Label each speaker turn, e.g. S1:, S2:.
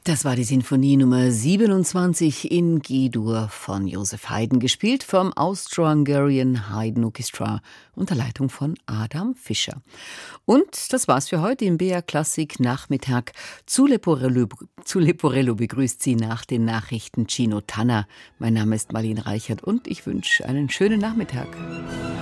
S1: Das war die Sinfonie Nummer 27 in G-Dur von Joseph Haydn, gespielt vom Austro-Hungarian Haydn Orchestra unter Leitung von Adam Fischer. Und das war's für heute im BR Klassik Nachmittag. Zu Leporello begrüßt Sie nach den Nachrichten Gino Tanner. Mein Name ist Marlene Reichert und ich wünsche einen schönen Nachmittag.